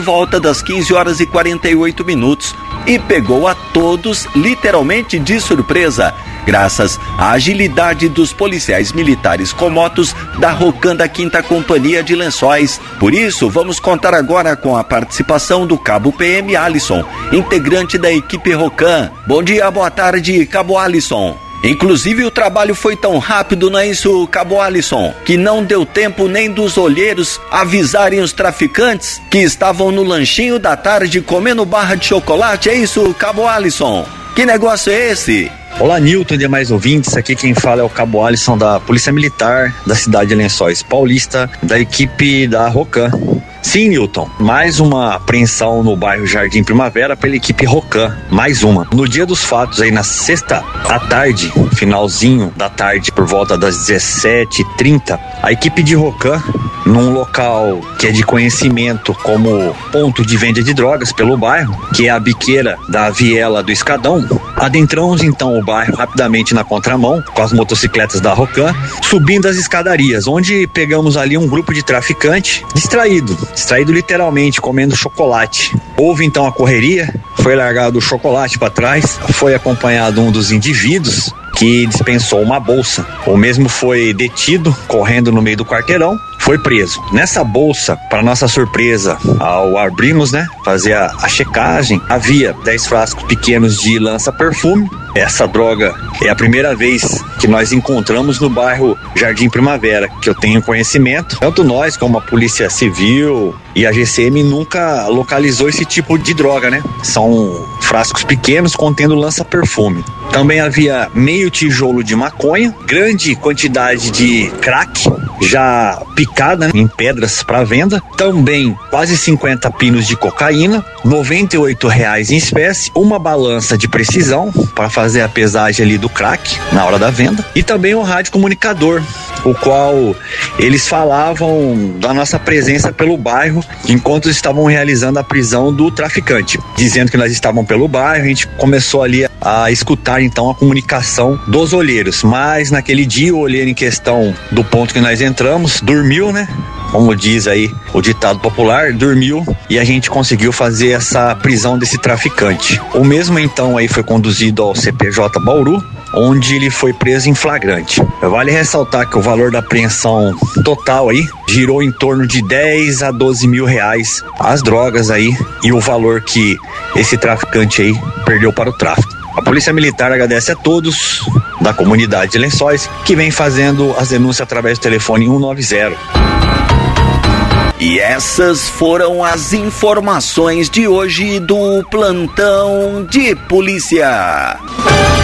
volta das 15h48 e pegou a todos literalmente de surpresa, graças à agilidade dos policiais militares com motos da Rocan da 5ª Companhia de Lençóis. Por isso, vamos contar agora com a participação do Cabo PM Alisson, integrante da equipe Rocan. Bom dia, boa tarde, Cabo Alisson. Inclusive o trabalho foi tão rápido, não é isso, Cabo Alisson, que não deu tempo nem dos olheiros avisarem os traficantes que estavam no lanchinho da tarde comendo barra de chocolate, é isso, Cabo Alisson? Que negócio é esse? Olá, Nilton e demais ouvintes, aqui quem fala é o Cabo Alisson da Polícia Militar da cidade de Lençóis Paulista, da equipe da Rocan. Sim, Nilton, mais uma apreensão no bairro Jardim Primavera pela equipe Rocan, mais uma. No dia dos fatos, aí na sexta à tarde, finalzinho da tarde, por volta das 17h30, a equipe de Rocan, num local que é de conhecimento como ponto de venda de drogas pelo bairro, que é a biqueira da Viela do Escadão, adentramos então o bairro rapidamente na contramão, com as motocicletas da Rocan, subindo as escadarias, onde pegamos ali um grupo de traficante distraído literalmente, comendo chocolate. Houve então a correria, foi largado o chocolate para trás, foi acompanhado um dos indivíduos que dispensou uma bolsa. O mesmo foi detido, correndo no meio do quarteirão, foi preso. Nessa bolsa, para nossa surpresa, ao abrirmos, fazer a checagem, havia 10 frascos pequenos de lança-perfume. Essa droga é a primeira vez que nós encontramos no bairro Jardim Primavera, que eu tenho conhecimento. Tanto nós como a Polícia Civil e a GCM nunca localizou esse tipo de droga, São frascos pequenos contendo lança-perfume. Também havia meio tijolo de maconha, grande quantidade de crack, já picada em pedras para venda, também quase 50 pinos de cocaína, R$98 em espécie, uma balança de precisão para fazer a pesagem ali do crack na hora da venda, e também um rádio comunicador, o qual eles falavam da nossa presença pelo bairro enquanto estavam realizando a prisão do traficante, dizendo que nós estávamos pelo bairro. A gente começou ali a escutar então a comunicação dos olheiros, mas naquele dia o olheiro em questão do ponto que nós entramos dormiu, como diz aí o ditado popular, dormiu, e a gente conseguiu fazer essa prisão desse traficante. O mesmo então aí foi conduzido ao CPJ Bauru, onde ele foi preso em flagrante. Vale ressaltar que o valor da apreensão total aí girou em torno de 10 a 12 mil reais as drogas aí e o valor que esse traficante aí perdeu para o tráfico. A Polícia Militar agradece a todos da comunidade de Lençóis que vem fazendo as denúncias através do telefone 190. E essas foram as informações de hoje do Plantão de Polícia.